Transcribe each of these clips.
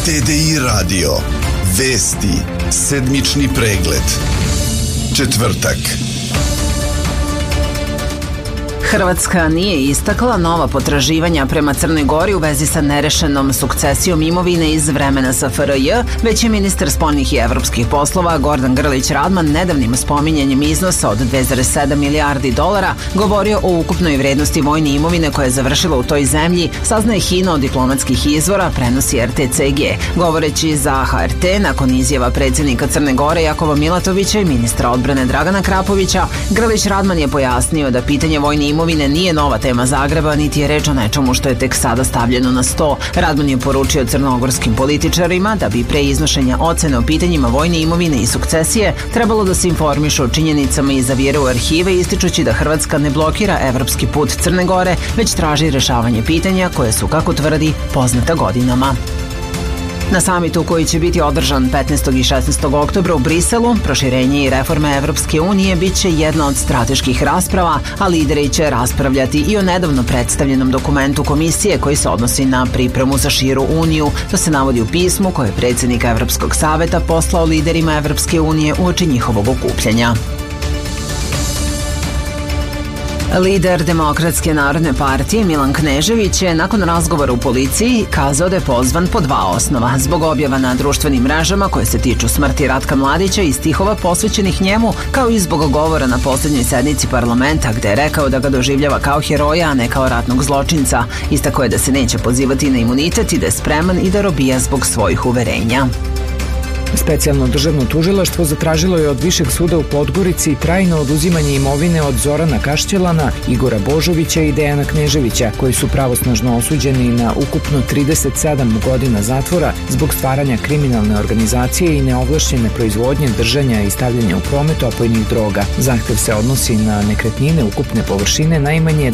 TDI radio. Vesti. Sedmični pregled. Četvrtak. Hrvatska nije istakla nova potraživanja prema Crnoj Gori u vezi sa nerešenom sukcesijom imovine iz vremena SFRJ, već je ministar spoljnih i evropskih poslova Gordan Grlić Radman nedavnim spominjanjem iznosa od 2,7 milijardi dolara govorio o ukupnoj vrednosti vojne imovine koja je završila u toj zemlji, saznaje HINA od diplomatskih izvora, prenosi RTCG. Govoreći za HRT, nakon izjava predsjednika Crne Gore Jakova Milatovića i ministra odbrane Dragana Krapovića, Grlić Radman je pojasnio da pitanje vojne imovine nije nova tema Zagreba, niti je reč o nečemu što je tek sada stavljeno na sto. Radman je poručio crnogorskim političarima da bi pre iznošenja ocene o pitanjima vojne imovine i sukcesije trebalo da se informišu o činjenicama i zavire u arhive, ističući da Hrvatska ne blokira evropski put Crne Gore, već traži rešavanje pitanja koje su, kako tvrdi, poznata godinama. Na samitu koji će biti održan 15. i 16. oktobra u Briselu, proširenje i reforme Evropske unije bit će jedna od strateških rasprava, a lideri će raspravljati i o nedavno predstavljenom dokumentu komisije koji se odnosi na pripremu za širu uniju. To se navodi u pismu koje je predsjednik Evropskog saveta poslao liderima Evropske unije uoči njihovog okupljanja. Lider Demokratske narodne partije Milan Knežević je nakon razgovora u policiji kazao da je pozvan po dva osnova. Zbog objava na društvenim mrežama koje se tiču smrti Ratka Mladića i stihova posvećenih njemu, kao i zbog govora na posljednjoj sednici parlamenta gde je rekao da ga doživljava kao heroja, a ne kao ratnog zločinca. Istakao je da se neće pozivati na imunitet i da je spreman i da robija zbog svojih uverenja. Specijalno državno tužilaštvo zatražilo je od Višeg suda u Podgorici trajno oduzimanje imovine od Zorana Kašćelana, Igora Božovića i Dejana Kneževića, koji su pravosnažno osuđeni na ukupno 37 godina zatvora zbog stvaranja kriminalne organizacije i neovlašćene proizvodnje, držanja i stavljanja u promet opojnih droga. Zahtev se odnosi na nekretnine ukupne površine najmanje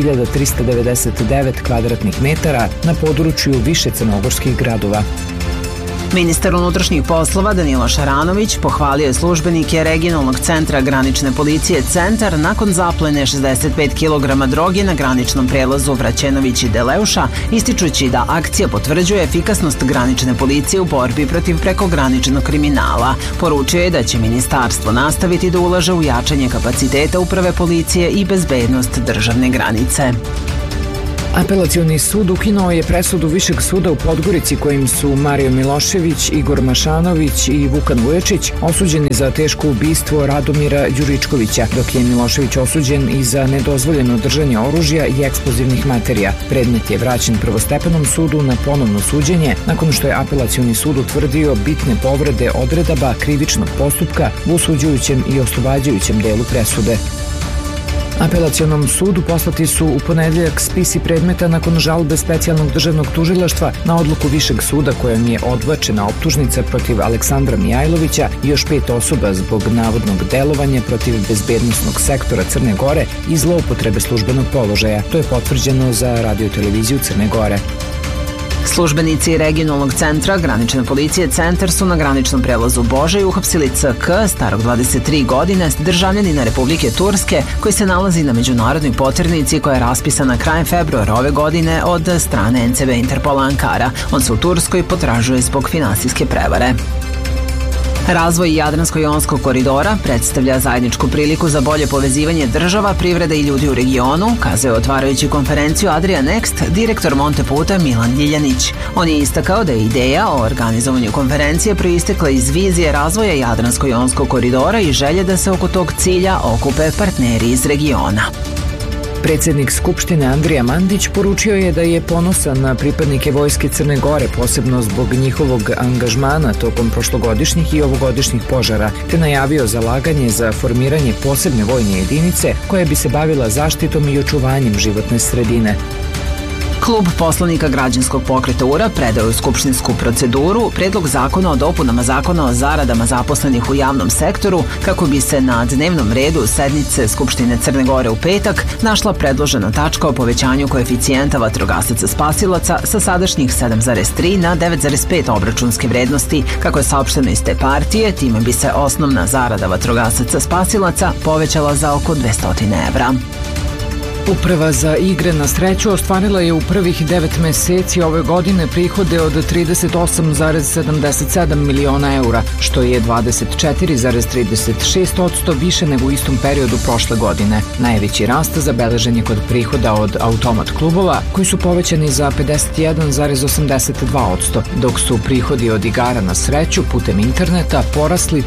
10.399 kvadratnih metara na području više crnogorskih gradova. Ministar unutrašnjih poslova Danilo Šaranović pohvalio je službenike regionalnog centra granične policije Centar nakon zaplene 65 kg droge na graničnom prelazu Vraćenović i Deleuša, ističući da akcija potvrđuje efikasnost granične policije u borbi protiv prekograničnog kriminala. Poručio je da će ministarstvo nastaviti da ulaže u jačanje kapaciteta uprave policije i bezbednost državne granice. Apelacioni sud ukinuo je presudu Višeg suda u Podgorici kojim su Mario Milošević, Igor Mašanović i Vukan Vuječić osuđeni za teško ubistvo Radomira Đuričkovića, dok je Milošević osuđen i za nedozvoljeno držanje oružja i eksplozivnih materija. Predmet je vraćen prvostepenom sudu na ponovno suđenje nakon što je Apelacioni sud utvrdio bitne povrede odredaba krivičnog postupka u osuđujućem i oslobađajućem delu presude. Apelacionom sudu poslati su u ponedeljak spisi predmeta nakon žalbe specijalnog državnog tužilaštva na odluku Višeg suda kojom je odbačena optužnica protiv Aleksandra Mijajlovića i još 5 osoba zbog navodnog delovanja protiv bezbednosnog sektora Crne Gore i zloupotrebe službenog položaja. To je potvrđeno za Radio-televiziju Crne Gore. Službenici regionalnog centra granične policije Centar su na graničnom prelazu Božaj uhapsili CK, starog 23 godine, državljanina Republike Turske, koji se nalazi na međunarodnoj poternici koja je raspisana krajem februara ove godine od strane NCB Interpola Ankara. On se u Turskoj potražuje zbog finansijske prevare. Razvoj Jadransko-jonskog koridora predstavlja zajedničku priliku za bolje povezivanje država, privrede i ljudi u regionu, kazao je otvarajući konferenciju Adria Next direktor Monteputa Milan Ljiljanić. On je istakao da je ideja o organizovanju konferencije proistekla iz vizije razvoja Jadransko-jonskog koridora i želje da se oko tog cilja okupe partneri iz regiona. Predsjednik Skupštine Andrija Mandić poručio je da je ponosan na pripadnike Vojske Crne Gore, posebno zbog njihovog angažmana tokom prošlogodišnjih i ovogodišnjih požara, te najavio zalaganje za formiranje posebne vojne jedinice koja bi se bavila zaštitom i očuvanjem životne sredine. Klub poslanika Građanskog pokreta URA predao je u skupštinsku proceduru predlog zakona o dopunama zakona o zaradama zaposlenih u javnom sektoru kako bi se na dnevnom redu sednice Skupštine Crne Gore u petak našla predložena tačka o povećanju koeficijenta vatrogasaca spasilaca sa sadašnjih 7,3 na 9,5 obračunske vrednosti. Kako je saopšteno iz te partije, time bi se osnovna zarada vatrogasaca spasilaca povećala za oko 200 evra. Uprava za igre na sreću ostvarila je u prvih 9 meseci ove godine prihode od 38,77 miliona eura, što je 24,36% više nego u istom periodu prošle godine. Najveći rast zabeležen je kod prihoda od automat klubova, koji su povećani za 51,82%, dok su prihodi od igara na sreću putem interneta porasli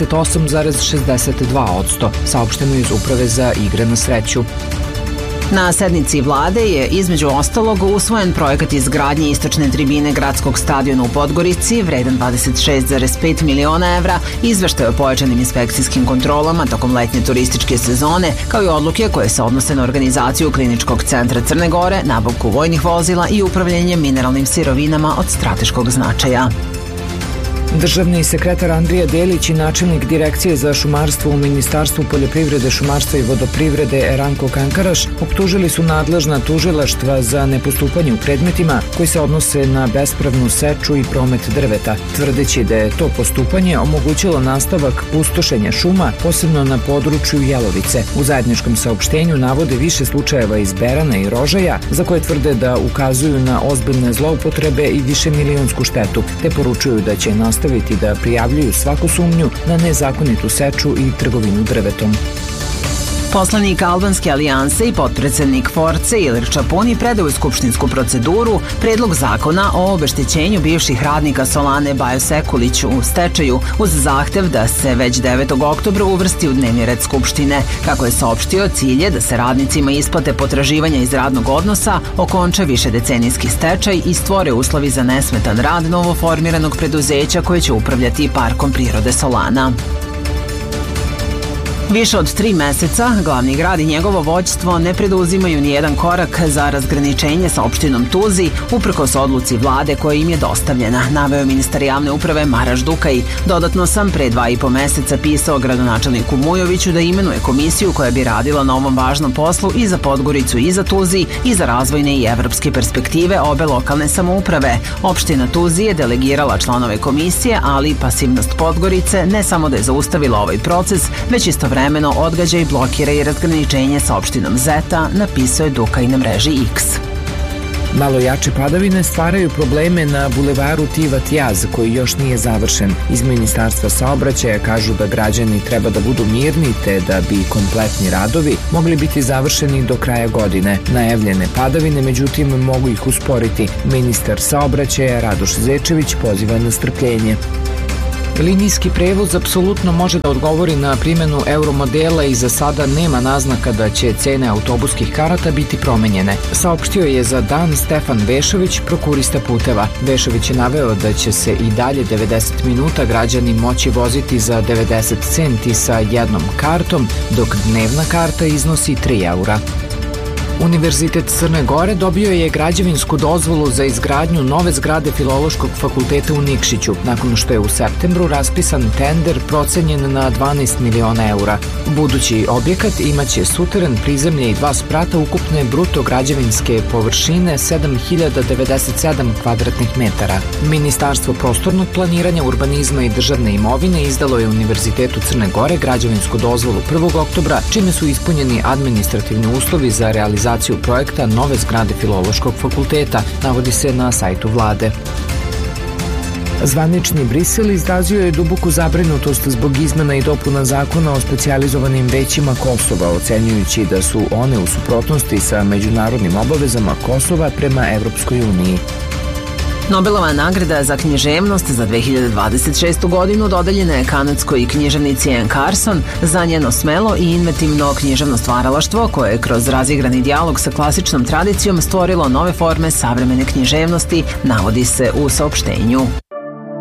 38,62%, saopšteno iz Uprave za igre na sreću. Na sednici vlade je između ostalog usvojen projekat izgradnje istočne tribine gradskog stadiona u Podgorici, vredan 26,5 miliona evra, izveštaj o pojačanim inspekcijskim kontrolama tokom letnje turističke sezone, kao i odluke koje se odnose na organizaciju Kliničkog centra Crne Gore, nabavku vojnih vozila i upravljanje mineralnim sirovinama od strateškog značaja. Državni sekretar Andrija Delić i načelnik Direkcije za šumarstvo u Ministarstvu poljoprivrede, šumarstva i vodoprivrede Ranko Kankaraš optužili su nadležna tužilaštva za nepostupanje u predmetima koji se odnose na bespravnu seču i promet drveta, tvrdeći da je to postupanje omogućilo nastavak pustošenja šuma, posebno na području Jelovice. U zajedničkom saopštenju navode više slučajeva iz Berana i Rožaja, za koje tvrde da ukazuju na ozbiljne zloupotrebe i višemilionsku štetu, te poručuju da će nastaviti da prijavljuju svaku sumnju na nezakonitu seču i trgovinu drvetom. Poslanik Albanske alijanse i potpredsednik Force Ilir Čapuni predao u skupštinsku proceduru predlog zakona o obeštećenju bivših radnika Solane Bajo Sekulić u stečaju uz zahtev da se već 9. oktobra uvrsti u dnevni red Skupštine. Kako je saopštio, cilj je da se radnicima isplate potraživanja iz radnog odnosa, okonča višedecenijski stečaj i stvore uslovi za nesmetan rad novoformiranog preduzeća koje će upravljati Parkom prirode Solana. Više od 3 meseca glavni grad i njegovo vođstvo ne preduzimaju ni jedan korak za razgraničenje sa opštinom Tuzi, uprkos odluci vlade koja im je dostavljena, naveo ministar javne uprave Maraš Dukaj. Dodatno sam pre 2,5 meseca pisao gradonačelniku Mujoviću da imenuje komisiju koja bi radila na ovom važnom poslu i za Podgoricu i za Tuzi i za razvojne i evropske perspektive obe lokalne samouprave. Opština Tuzi je delegirala članove komisije, ali pasivnost Podgorice ne samo da je zaustavila ovaj proces, već istovremeno odgađa i blokira i razgraničenje sa opštinom Zeta, napisao je Dukaj na mreži X. Malo jače padavine stvaraju probleme na bulevaru Tivat Jaz, koji još nije završen. Iz Ministarstva saobraćaja kažu da građani treba da budu mirni, te da bi kompletni radovi mogli biti završeni do kraja godine. Najavljene padavine, međutim, mogu ih usporiti. Ministar saobraćaja Radoš Zečević poziva na strpljenje. Linijski prevoz apsolutno može da odgovori na primjenu euromodela i za sada nema naznaka da će cene autobuskih karata biti promenjene. Saopštio je za Dan Stefan Vešović, prokurista puteva. Vešović je naveo da će se i dalje 90 minuta građani moći voziti za 90 centi sa jednom kartom, dok dnevna karta iznosi 3 eura. Univerzitet Crne Gore dobio je građevinsku dozvolu za izgradnju nove zgrade Filološkog fakulteta u Nikšiću, nakon što je u septembru raspisan tender procenjen na 12 miliona eura. Budući objekat imaće suteren, prizemlje i 2 sprata ukupne bruto građevinske površine 7097 kvadratnih metara. Ministarstvo prostornog planiranja, urbanizma i državne imovine izdalo je Univerzitetu Crne Gore građevinsku dozvolu 1. oktobra, čime su ispunjeni administrativni uslovi za realizaciju projekta nove zgrade Filološkog fakulteta, navodi se na sajtu vlade. Zvanični Brisel izrazio je duboku zabrinutost zbog izmena i dopuna zakona o specijalizovanim većima Kosova, ocenjujući da su one u suprotnosti sa međunarodnim obavezama Kosova prema Evropskoj uniji. Nobelova nagrada za književnost za 2026. godinu dodeljena je kanadskoj književnici Anne Carson za njeno smelo i inventivno književno stvaralaštvo koje je kroz razigrani dijalog sa klasičnom tradicijom stvorilo nove forme savremene književnosti, navodi se u saopštenju.